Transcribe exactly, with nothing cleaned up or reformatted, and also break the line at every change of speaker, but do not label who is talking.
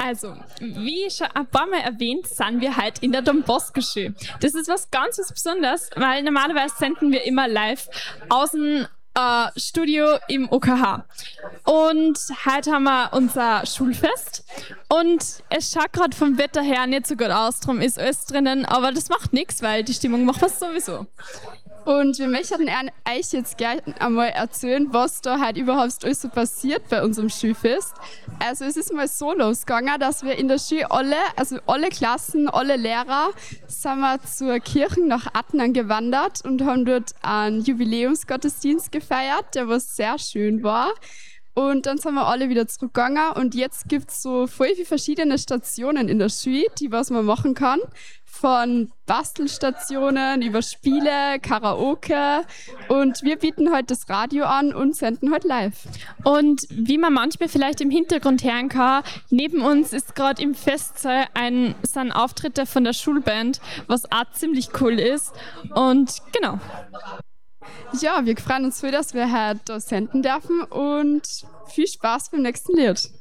Also, wie schon ein paar Mal erwähnt, sind wir heute in der Don Bosco-Schule. Das ist was ganz was Besonderes, weil normalerweise senden wir immer live aus dem äh, Studio im O K H. Und heute haben wir unser Schulfest und es schaut gerade vom Wetter her nicht so gut aus, darum ist alles drinnen, aber das macht nichts, weil die Stimmung macht was sowieso.
Und wir möchten euch jetzt gerne einmal erzählen, was da halt überhaupt alles so passiert bei unserem Schulfest. Also es ist mal so losgegangen, dass wir in der Schule alle, also alle Klassen, alle Lehrer, sind wir zur Kirche nach Attnang gewandert und haben dort einen Jubiläumsgottesdienst gefeiert, der was sehr schön war. Und dann sind wir alle wieder zurückgegangen und jetzt gibt es so voll viele verschiedene Stationen in der Schule, die was man machen kann. Von Bastelstationen über Spiele, Karaoke und wir bieten heute das Radio an und senden heute live.
Und wie man manchmal vielleicht im Hintergrund hören kann, neben uns ist gerade im Festsaal ein, sind Auftritte von der Schulband, was auch ziemlich cool ist und genau.
Ja, wir freuen uns voll, dass wir heute da senden dürfen und viel Spaß beim nächsten Lied.